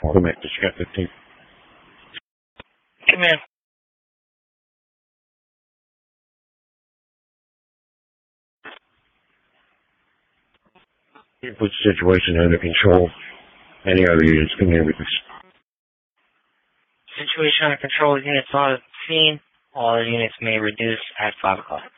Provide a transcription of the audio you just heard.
Commit to Scott 15. Come in. You put the situation under control. Any other units come in with us. Situation under control. Units on the scene. All units may reduce at 5 o'clock.